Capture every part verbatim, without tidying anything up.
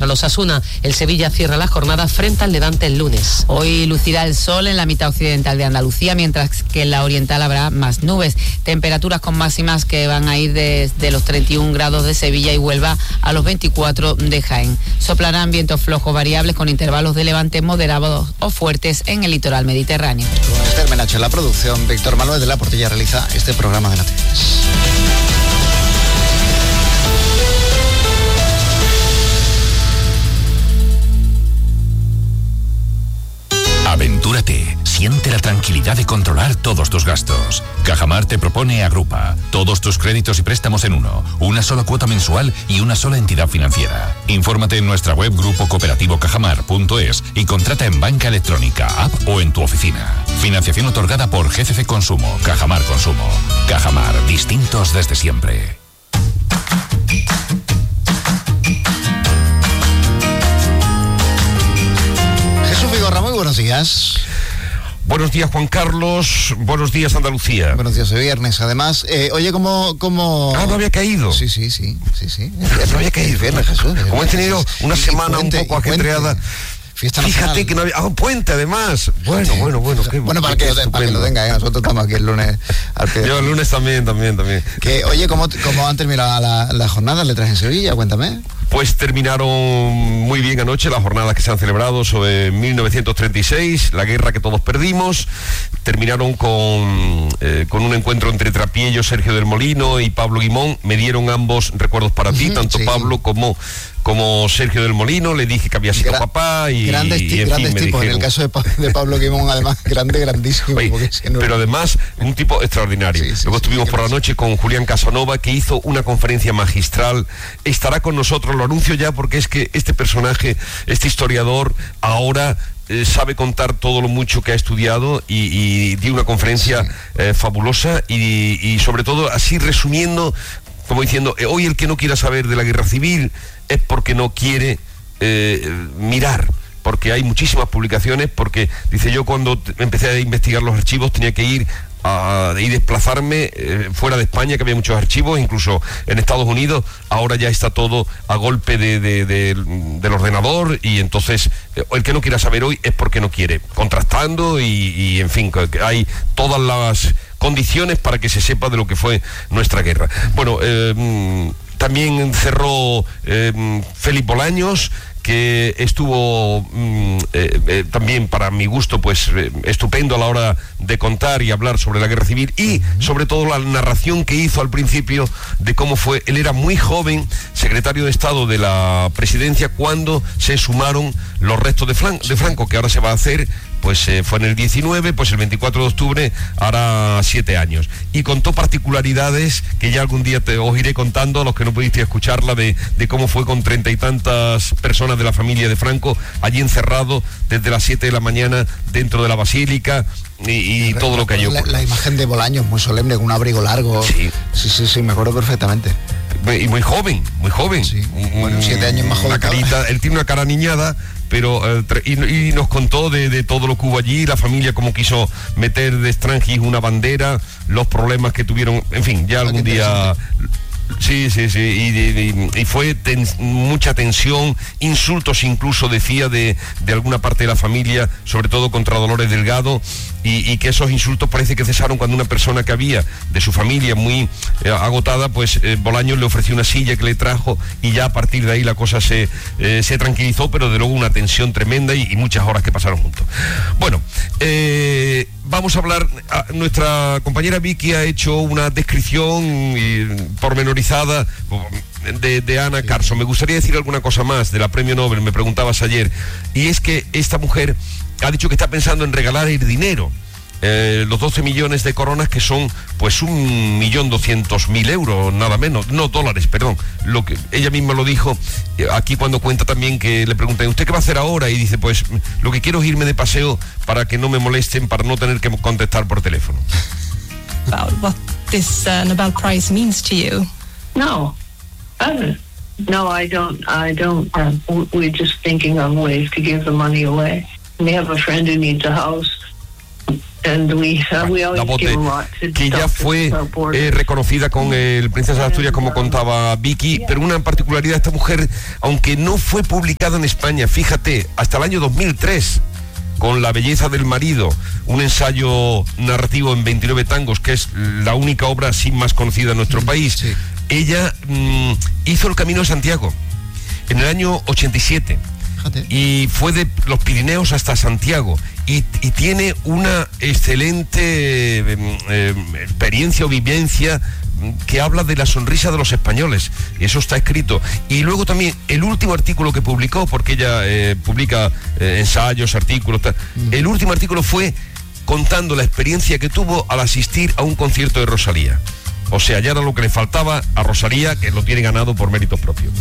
al Osasuna. El Sevilla cierra la jornada frente al Levante el lunes. Hoy lucirá el sol en la mitad occidental de Andalucía, mientras que en la oriental habrá más nubes. Temperaturas con máximas que van a ir desde los treinta y un grados de Sevilla y Huelva a los veinticuatro de Jaén. Soplarán vientos flojos variables con intervalos de levante moderados o fuertes en el litoral mediterráneo. Con Esther Menacho en la producción, Víctor Manuel de la Portilla realiza este programa de noticias. Aventúrate, siente la tranquilidad de controlar todos tus gastos. Cajamar te propone Agrupa, todos tus créditos y préstamos en uno, una sola cuota mensual y una sola entidad financiera. Infórmate en nuestra web grupo cooperativo cajamar punto es y contrata en banca electrónica, app o en tu oficina. Financiación otorgada por G C C Consumo, Cajamar Consumo. Cajamar, distintos desde siempre. Muy buenos días. Buenos días, Juan Carlos. Buenos días, Andalucía. Buenos días, es viernes. Además, eh, oye, ¿cómo, cómo...? Ah, no había caído. Sí, sí, sí, sí, sí. No había caído. Viernes, Jesús. Como he tenido una y, semana y puente, un poco ajetreada. Fiesta Fíjate nacional. que no había... Ah, un puente, además. Bueno, sí. bueno, bueno. Qué, bueno, para, qué que, lo, para que lo tenga, ¿eh? Nosotros estamos aquí el lunes al pie. Yo el lunes también, también, también. Que, oye, ¿cómo, cómo han terminado la, la jornada? ¿Letras en Sevilla? Cuéntame. Pues terminaron muy bien anoche las jornadas que se han celebrado sobre mil novecientos treinta y seis, la guerra que todos perdimos. Terminaron con, eh, con un encuentro entre Trapiello, Sergio del Molino y Pablo Guimón. Me dieron ambos recuerdos para ti, tanto sí, Pablo sí. como... como Sergio del Molino. Le dije que había sido Gra- papá y grandes, y, en grandes fin, tipos, dijeron... en el caso de, pa- de Pablo Guimón, además, grande, grandísimo. Oye, no... pero además, un tipo extraordinario. Sí, sí, Luego sí, estuvimos sí, por la noche con Julián Casanova, que hizo una conferencia magistral. Estará con nosotros, lo anuncio ya, porque es que este personaje, este historiador, ahora... Eh, sabe contar todo lo mucho que ha estudiado y, y dio una conferencia sí. eh, fabulosa y, y sobre todo así resumiendo, como diciendo, eh, hoy el que no quiera saber de la guerra civil es porque no quiere eh, mirar, porque hay muchísimas publicaciones, porque dice yo cuando t- empecé a investigar los archivos tenía que ir a y desplazarme eh, fuera de España, que había muchos archivos, incluso en Estados Unidos. Ahora ya está todo a golpe de, de, de, del ordenador y entonces eh, el que no quiera saber hoy es porque no quiere, contrastando y, y en fin, que hay todas las condiciones para que se sepa de lo que fue nuestra guerra. Bueno, eh, también cerró eh, Félix Bolaños, que estuvo mm, eh, eh, también para mi gusto pues eh, estupendo a la hora de contar y hablar sobre la guerra civil y sobre todo la narración que hizo al principio de cómo fue. Él era muy joven, secretario de Estado de la presidencia, cuando se sumaron los restos de, Fran- de Franco, que ahora se va a hacer. Pues eh, fue en el diecinueve, pues el veinticuatro de octubre hará siete años. Y contó particularidades que ya algún día te, os iré contando a los que no pudiste escucharla, de, de cómo fue con treinta y tantas personas de la familia de Franco, allí encerrado desde las siete de la mañana dentro de la basílica y, y todo lo que hay ocurrido. La, la imagen de Bolaños muy solemne, con un abrigo largo. Sí, sí, sí, sí, me acuerdo perfectamente. Y muy joven, muy joven. Sí, bueno, siete años más joven. La carita, él tiene una cara niñada, pero eh, y, y nos contó de, de todo lo que hubo allí, la familia como quiso meter de Strangis una bandera, los problemas que tuvieron, en fin, ya algún día... Sí, sí, sí, y, y, y fue ten, mucha tensión, insultos incluso decía de, de alguna parte de la familia, sobre todo contra Dolores Delgado, y, y que esos insultos parece que cesaron cuando una persona que había de su familia muy eh, agotada, pues eh, Bolaños le ofreció una silla que le trajo y ya a partir de ahí la cosa se, eh, se tranquilizó, pero de luego una tensión tremenda y, y muchas horas que pasaron juntos. Bueno, eh, vamos a hablar, a, nuestra compañera Vicky ha hecho una descripción y, pormenorizada de, de Ana Carson. Me gustaría decir alguna cosa más de la Premio Nobel, me preguntabas ayer, y es que esta mujer ha dicho que está pensando en regalar el dinero, eh, los doce millones de coronas, que son pues un millón doscientos mil euros, nada menos, no dólares, perdón, lo que ella misma lo dijo, eh, aquí cuando cuenta también que le preguntan, ¿usted qué va a hacer ahora? Y dice, pues lo que quiero es irme de paseo para que no me molesten, para no tener que contestar por teléfono. About what this uh, Nobel Prize means to you? No, uh, no, I don't. I don't. Uh, we're just thinking of ways to give the money away. We have a friend who needs a house. And we, uh, we la always voz give de- a lot to que ya Doctors fue Without Borders. eh, reconocida con el Princesa de Asturias, como contaba Vicky, pero una particularidad de esta mujer, aunque no fue publicada en España, fíjate, hasta el año dos mil tres, con La belleza del marido, un ensayo narrativo en veintinueve tangos, que es la única obra así más conocida en nuestro país. Sí. Ella mm, hizo el Camino de Santiago en el año ochenta y siete. Fíjate. Y fue de los Pirineos hasta Santiago y, y tiene una excelente eh, eh, experiencia o vivencia mm, que habla de la sonrisa de los españoles, y eso está escrito. Y luego también el último artículo que publicó, porque ella eh, publica eh, ensayos, artículos, tal, Mm. el último artículo fue contando la experiencia que tuvo al asistir a un concierto de Rosalía. O sea, ya era lo que le faltaba a Rosalía, que lo tiene ganado por méritos propios.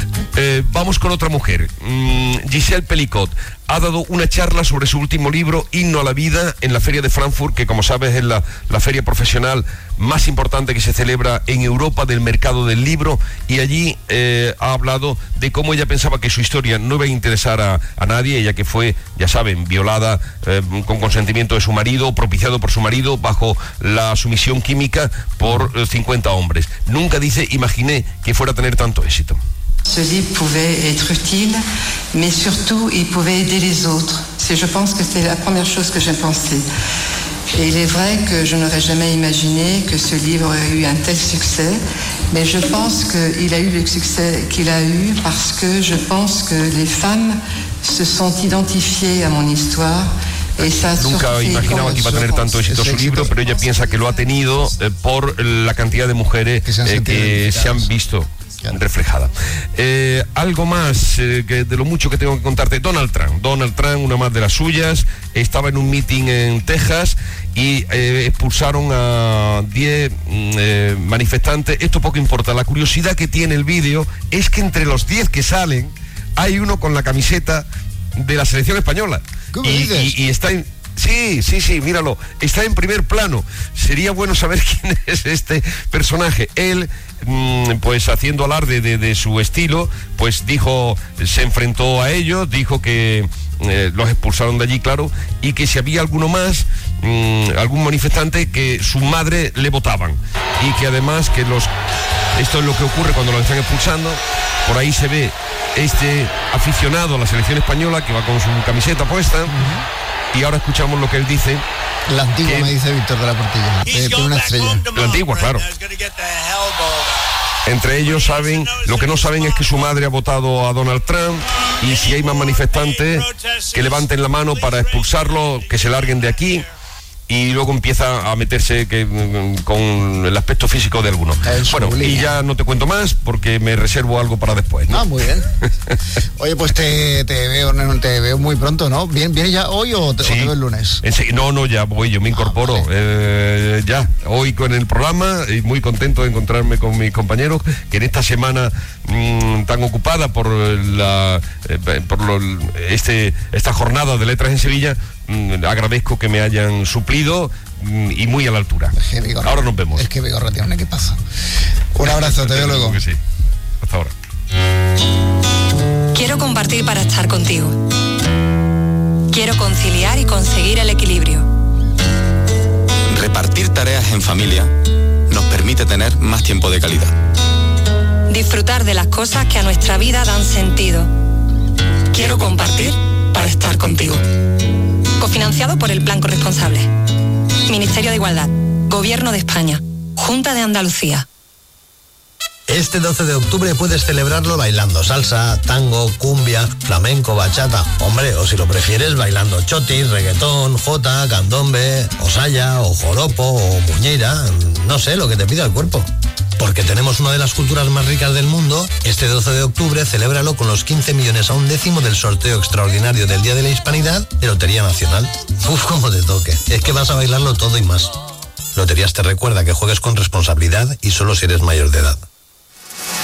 Eh, vamos con otra mujer. Mm, Giselle Pelicot ha dado una charla sobre su último libro, Himno a la Vida, en la Feria de Frankfurt, que como sabes es la, la feria profesional más importante que se celebra en Europa del mercado del libro, y allí eh, ha hablado de cómo ella pensaba que su historia no iba a interesar a, a nadie, ella que fue, ya saben, violada eh, con consentimiento de su marido, propiciado por su marido, bajo la sumisión química por eh, cincuenta hombres. Nunca, dice, imaginé que fuera a tener tanto éxito. Ce livre pouvait être utile, mais surtout, il pouvait aider les autres. C'est, je pense que c'est la première chose que j'ai pensée. Et il est vrai que je n'aurais jamais imaginé que ce livre aurait eu un tel succès, mais je pense qu'il a eu le succès qu'il a eu parce que je pense que les femmes se sont identifiées à mon histoire. Nunca imaginaba que iba a tener tanto éxito su libro, pero ella piensa que lo ha tenido eh, por la cantidad de mujeres que se han, eh, que se han visto reflejada. Eh, algo más eh, que de lo mucho que tengo que contarte. Donald Trump. Donald Trump, una más de las suyas, estaba en un meeting en Texas y eh, expulsaron a diez eh, manifestantes. Esto poco importa. La curiosidad que tiene el vídeo es que entre los diez que salen hay uno con la camiseta de la selección española. ¿Cómo y, dices? y, y está en... Sí, sí, sí, míralo. Está en primer plano. Sería bueno saber quién es este personaje. Él, mmm, pues haciendo alarde de, de su estilo, pues dijo, se enfrentó a ellos, dijo que eh, los expulsaron de allí, claro, y que si había alguno más, mmm, algún manifestante, que su madre le votaban. Y que además que los... Esto es lo que ocurre cuando los están expulsando. Por ahí se ve este aficionado a la selección española que va con su camiseta puesta. Uh-huh. Y ahora escuchamos lo que él dice. La antigua, que... me dice Víctor de la Portilla. Eh, tiene una estrella. La antigua, claro. Entre ellos saben, lo que no saben es que su madre ha votado a Donald Trump, y si hay más manifestantes, que levanten la mano para expulsarlo, que se larguen de aquí. Y luego empieza a meterse que, con el aspecto físico de algunos. Bueno, y ya no te cuento más porque me reservo algo para después, ¿no? Ah, muy bien. Oye, pues te, te veo te veo muy pronto, ¿no? ¿Vienes viene ya hoy o te, sí. o te veo el lunes? Sí, no, no, ya voy, yo me incorporo. Ah, vale. eh, ya, hoy con el programa, y muy contento de encontrarme con mis compañeros, que en esta semana mmm, tan ocupada por la eh, por lo, este esta jornada de letras en Sevilla, agradezco que me hayan suplido y muy a la altura. Es que Vigorra, ahora nos vemos. Es que Vigorra tiene un equipazo. Un abrazo, te veo luego. Que sí. Hasta ahora. Quiero compartir para estar contigo. Quiero conciliar y conseguir el equilibrio. Repartir tareas en familia nos permite tener más tiempo de calidad. Disfrutar de las cosas que a nuestra vida dan sentido. Quiero compartir para estar contigo. Cofinanciado por el Plan Corresponsable. Ministerio de Igualdad. Gobierno de España. Junta de Andalucía. Este doce de octubre puedes celebrarlo bailando salsa, tango, cumbia, flamenco, bachata. Hombre, o si lo prefieres, bailando chotis, reggaetón, jota, candombe, o saya, o joropo, o muñeira. No sé, lo que te pida el cuerpo. Porque tenemos una de las culturas más ricas del mundo, este doce de octubre celébralo con los quince millones a un décimo del sorteo extraordinario del Día de la Hispanidad de Lotería Nacional. Uf, como te toque. Es que vas a bailarlo todo y más. Loterías te recuerda que juegues con responsabilidad y solo si eres mayor de edad.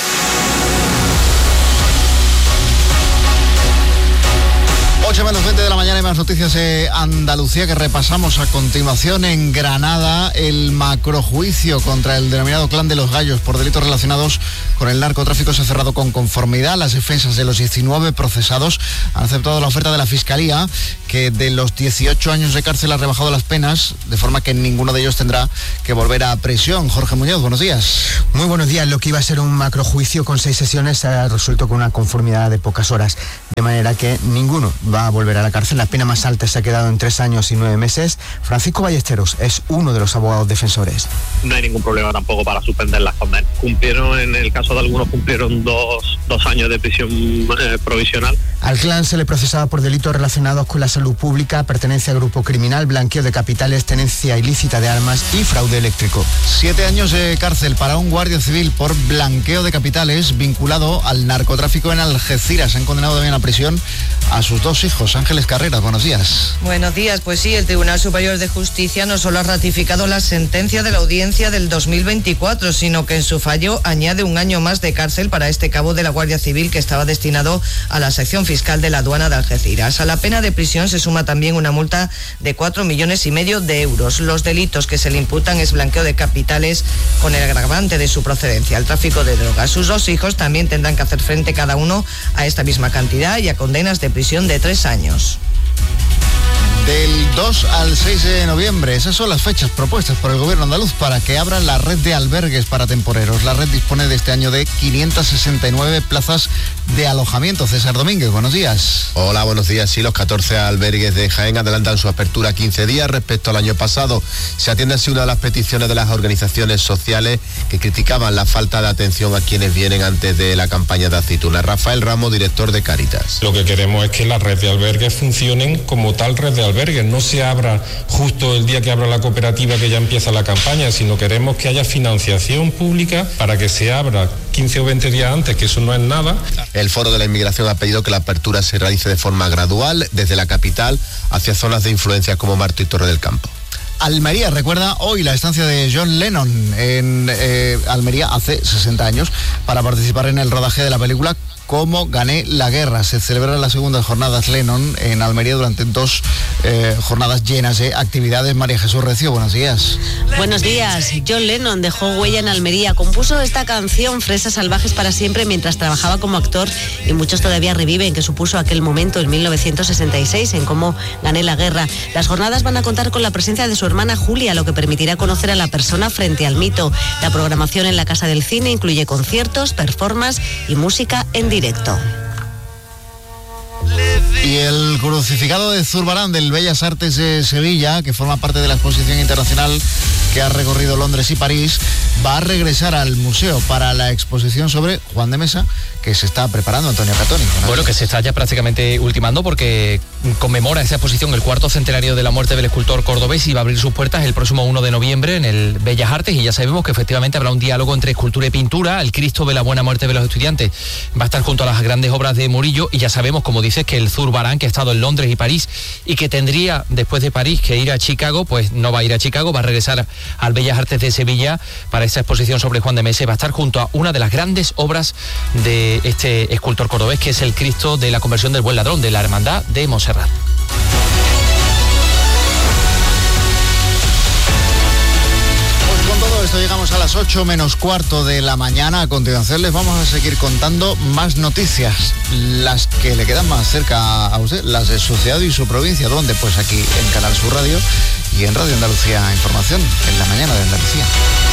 ocho menos veinte de la la mañana hay más noticias de Andalucía que repasamos a continuación. En Granada, el macrojuicio contra el denominado Clan de los Gallos por delitos relacionados con el narcotráfico se ha cerrado con conformidad. Las defensas de los diecinueve procesados han aceptado la oferta de la Fiscalía, que de los dieciocho años de cárcel ha rebajado las penas, de forma que ninguno de ellos tendrá que volver a prisión. Jorge Muñoz, buenos días. Muy buenos días. Lo que iba a ser un macrojuicio con seis sesiones se ha resuelto con una conformidad de pocas horas, de manera que ninguno va a volver a la cárcel. La pena más alta se ha quedado en tres años y nueve meses. Francisco Ballesteros es uno de los abogados defensores. No hay ningún problema tampoco para suspender las condenas. Cumplieron, en el caso de algunos, cumplieron dos, dos años de prisión eh, provisional. Al clan se le procesaba por delitos relacionados con la salud pública, pertenencia a grupo criminal, blanqueo de capitales, tenencia ilícita de armas y fraude eléctrico. Siete años de cárcel para un guardia civil por blanqueo de capitales vinculado al narcotráfico en Algeciras. Se han condenado también a prisión a sus dos hijos. Ángeles Carrera, buenos días. Buenos días. Pues sí, el Tribunal Superior de Justicia no solo ha ratificado la sentencia de la audiencia del dos mil veinticuatro, sino que en su fallo añade un año más de cárcel para este cabo de la Guardia Civil que estaba destinado a la sección fiscal de la aduana de Algeciras. A la pena de prisión se suma también una multa de cuatro millones y medio de euros. Los delitos que se le imputan es blanqueo de capitales con el agravante de su procedencia, el tráfico de drogas. Sus dos hijos también tendrán que hacer frente cada uno a esta misma cantidad y a condenas de prisión de tres años. Del dos al seis de noviembre, esas son las fechas propuestas por el gobierno andaluz para que abra la red de albergues para temporeros. La red dispone de este año de quinientas sesenta y nueve plazas de alojamiento. César Domínguez, buenos días. Hola, buenos días. Sí, los catorce albergues de Jaén adelantan su apertura a quince días respecto al año pasado. Se atiende así una de las peticiones de las organizaciones sociales que criticaban la falta de atención a quienes vienen antes de la campaña de aceituna. Rafael Ramos, director de Cáritas. Lo que queremos es que la red de albergues funcionen como tal red de albergues. No se abra justo el día que abra la cooperativa que ya empieza la campaña, sino queremos que haya financiación pública para que se abra quince o veinte días antes, que eso no es nada. El Foro de la Inmigración ha pedido que la apertura se realice de forma gradual desde la capital hacia zonas de influencia como Marto y Torre del Campo. Almería recuerda hoy la estancia de John Lennon en eh, Almería hace sesenta años para participar en el rodaje de la película Cómo gané la guerra. Se celebran las segundas jornadas Lennon en Almería durante dos eh, jornadas llenas de actividades. María Jesús Recio, buenos días. Buenos días. John Lennon dejó huella en Almería. Compuso esta canción, Fresas Salvajes para siempre, mientras trabajaba como actor, y muchos todavía reviven que supuso aquel momento en mil novecientos sesenta y seis en Cómo gané la guerra. Las jornadas van a contar con la presencia de su hermana Julia, lo que permitirá conocer a la persona frente al mito. La programación en la Casa del Cine incluye conciertos, performance y música en directo. Y el crucificado de Zurbarán del Bellas Artes de Sevilla, que forma parte de la exposición internacional que ha recorrido Londres y París, va a regresar al museo para la exposición sobre Juan de Mesa, que se está preparando, Antonio Catoni. Bueno, que se está ya prácticamente ultimando porque conmemora esa exposición el cuarto centenario de la muerte del escultor cordobés y va a abrir sus puertas el próximo uno de noviembre en el Bellas Artes, y ya sabemos que efectivamente habrá un diálogo entre escultura y pintura. El Cristo de la Buena Muerte de los Estudiantes va a estar junto a las grandes obras de Murillo, y ya sabemos, como dices, que el Zurbarán, que ha estado en Londres y París y que tendría después de París que ir a Chicago, pues no va a ir a Chicago, va a regresar al Bellas Artes de Sevilla para esa exposición sobre Juan de Mesa. Va a estar junto a una de las grandes obras de este escultor cordobés, que es el Cristo de la Conversión del Buen Ladrón, de la Hermandad de Montserrat. Pues con todo esto llegamos a las ocho menos cuarto de la mañana. A continuación les vamos a seguir contando más noticias, las que le quedan más cerca a usted, las de su ciudad y su provincia. ¿Dónde? Pues aquí en Canal Sur Radio y en Radio Andalucía Información, en la mañana de Andalucía.